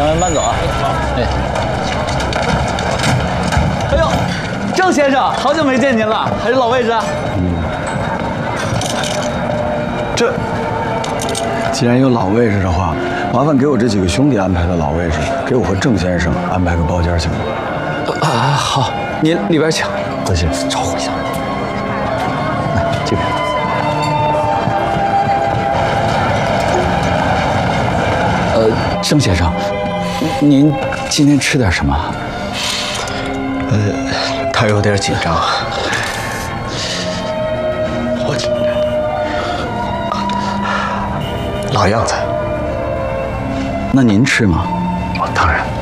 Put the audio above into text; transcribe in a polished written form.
慢走啊。好，哎。哎呦，郑先生，好久没见您了，还是老位置啊？ 这既然有老位置的话，麻烦给我这几个兄弟安排个老位置，给我和郑先生安排个包间行吗？ 好，您里边请。 多谢， 招呼一下。来，这边。郑先生，您今天吃点什么？ 他有点紧张。我老样子。 那您吃吗？ 当然。